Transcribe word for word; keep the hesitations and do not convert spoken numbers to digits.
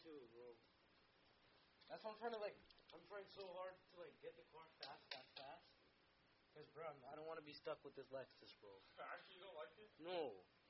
too, bro. That's why I'm trying to like. I'm trying so hard to like get the car fast, fast, fast. Cause bro, I'm I don't want to be stuck with this Lexus, bro. Actually, you don't like it? No.